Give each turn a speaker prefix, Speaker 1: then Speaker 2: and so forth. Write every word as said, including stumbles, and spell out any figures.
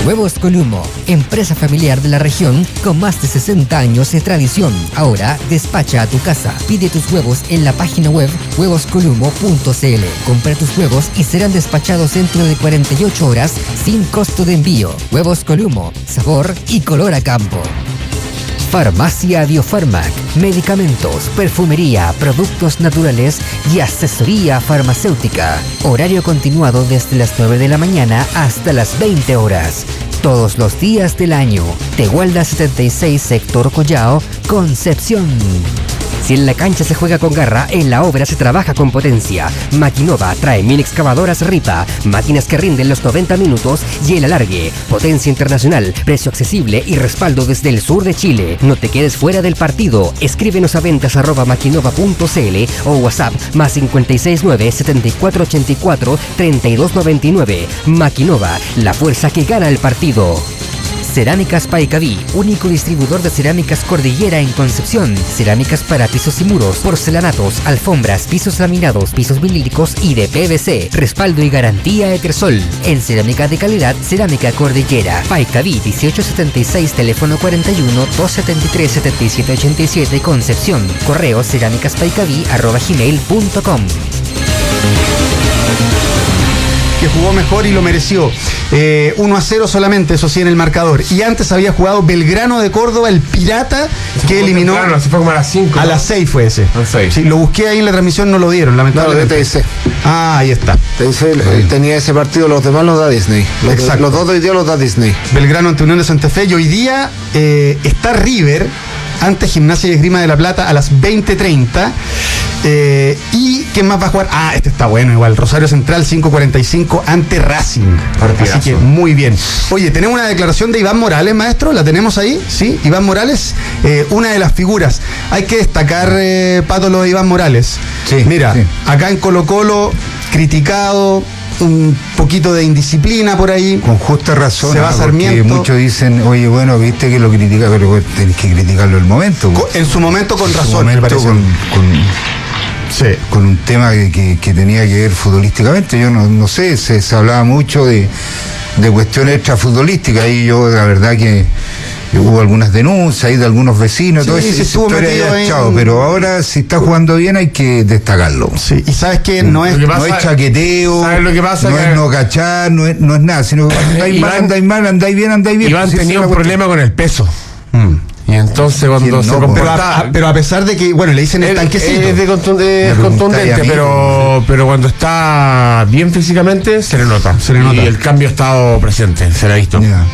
Speaker 1: Huevos Columo, empresa familiar de la región con más de sesenta años de tradición. Ahora despacha a tu casa. Pide tus huevos en la página web huevos columo punto c l. Compra tus huevos y serán despachados dentro de cuarenta y ocho horas sin costo de envío. Huevos Columo, sabor y color a campo. Farmacia Biofarmac, medicamentos, perfumería, productos naturales y asesoría farmacéutica. Horario continuado desde las nueve de la mañana hasta las veinte horas. Todos los días del año. Tehualda setenta y seis, Sector Collao, Concepción. Si en la cancha se juega con garra, en la obra se trabaja con potencia. Maquinova trae mil excavadoras Ripa, máquinas que rinden los noventa minutos y el alargue. Potencia internacional, precio accesible y respaldo desde el sur de Chile. No te quedes fuera del partido. Escríbenos a ventas arroba maquinova punto c l o WhatsApp más cinco seis nueve, siete cuatro ocho cuatro, tres dos nueve nueve. Maquinova, la fuerza que gana el partido. Cerámicas Paicaví, único distribuidor de cerámicas Cordillera en Concepción. Cerámicas para pisos y muros, porcelanatos, alfombras, pisos laminados, pisos vinílicos y de P V C. Respaldo y garantía Etersol. En cerámica de calidad, Cerámica Cordillera. Paicaví dieciocho setenta y seis, teléfono cuarenta y uno, doscientos setenta y tres, setenta y siete ochenta y siete, Concepción. Correo cerámicaspaicaví arroba gmail punto com.
Speaker 2: Que jugó mejor y lo mereció. Eh, uno a cero solamente, eso sí, en el marcador. Y antes había jugado Belgrano de Córdoba, el Pirata,
Speaker 3: se
Speaker 2: que eliminó.
Speaker 3: Temprano, así fue como a las cinco.
Speaker 2: A
Speaker 3: ¿no?
Speaker 2: las seis fue ese.
Speaker 3: A las seis.
Speaker 2: Sí, lo busqué ahí en la transmisión, no lo dieron, lamentablemente.
Speaker 4: No, de T I C.
Speaker 2: Ah, ahí está.
Speaker 4: T I C eh, tenía ese partido, los demás los da Disney. Los,
Speaker 2: Exacto.
Speaker 4: De, los dos de hoy día los da Disney.
Speaker 2: Belgrano ante Unión de Santa Fe. Y hoy día eh, está River ante Gimnasia y Esgrima de la Plata a las veinte treinta. Eh, ¿Y quién más va a jugar? Ah, este está bueno igual. Rosario Central cinco cuarenta y cinco ante Racing.
Speaker 3: Partidazo.
Speaker 2: Así que muy bien. Oye, tenemos una declaración de Iván Morales, maestro. ¿La tenemos ahí? Sí, Iván Morales, eh, una de las figuras. Hay que destacar, eh, Pato, lo de Iván Morales.
Speaker 4: Sí,
Speaker 2: Mira,
Speaker 4: sí.
Speaker 2: acá en Colo Colo, criticado, un poquito de indisciplina por ahí.
Speaker 5: Con justa razón.
Speaker 2: Se va
Speaker 5: ¿no?
Speaker 2: Sarmiento.
Speaker 5: Porque muchos dicen, oye, bueno, viste que lo critica, pero tenés que criticarlo el momento.
Speaker 2: Co- En su momento con
Speaker 5: En su
Speaker 2: razón, me
Speaker 5: momento
Speaker 2: parece.
Speaker 5: con, con,
Speaker 2: Sí.
Speaker 5: con un tema que, que, que tenía que ver futbolísticamente. Yo no, no sé, se, se hablaba mucho de, de cuestiones extrafutbolísticas y yo la verdad que hubo algunas denuncias ahí de algunos vecinos,
Speaker 2: Sí,
Speaker 5: todo
Speaker 2: sí,
Speaker 5: eso,
Speaker 2: estuvo metido en-
Speaker 5: chao, pero ahora si está jugando bien hay que destacarlo.
Speaker 2: Sí, y sabes que no es.
Speaker 3: Lo que
Speaker 5: No
Speaker 3: pasa-
Speaker 5: es chaqueteo,
Speaker 3: ¿sabes lo que pasa?
Speaker 5: no
Speaker 3: Que-
Speaker 5: es no cachar, no es, no es nada, sino que andáis mal,
Speaker 3: Iván-
Speaker 5: andáis mal, andáis bien, andáis bien.
Speaker 3: Iván
Speaker 5: Pues,
Speaker 3: tenía
Speaker 5: esa
Speaker 3: un
Speaker 5: es la
Speaker 3: problema con el peso.
Speaker 2: Mm.
Speaker 3: Y entonces cuando
Speaker 5: ¿Quién
Speaker 3: se
Speaker 5: no,
Speaker 2: Pero
Speaker 3: comportaba.
Speaker 2: a, a- pero a pesar de que, bueno, le dicen el
Speaker 3: Es,
Speaker 2: tanquecito.
Speaker 3: es de contun- es
Speaker 5: Me
Speaker 3: contundente,
Speaker 5: preguntáis a mí,
Speaker 3: pero, pero cuando está bien físicamente se le nota.
Speaker 2: Se le nota.
Speaker 3: Y el cambio ha estado presente, se le ha visto.
Speaker 5: Ya.